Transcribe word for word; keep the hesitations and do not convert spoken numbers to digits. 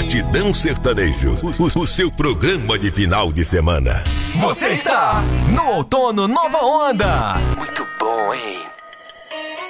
Batidão Sertanejo, o, o seu programa de final de semana. Você está no Outono Nova Onda. Muito bom, hein?